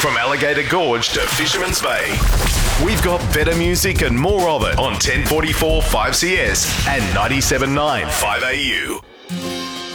From Alligator Gorge to Fisherman's Bay. We've got better music and more of it on 1044 5CS and 97.9 5AU.